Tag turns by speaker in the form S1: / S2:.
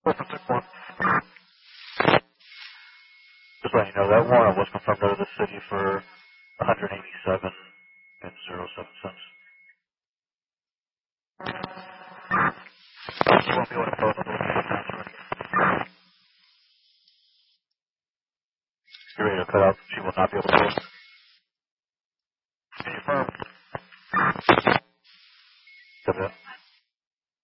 S1: 461. Just letting you know that warrant was confirmed out of the city for 187 and 07 cents. You won't be able to post the password. You're ready to cut out. She will not be able to post.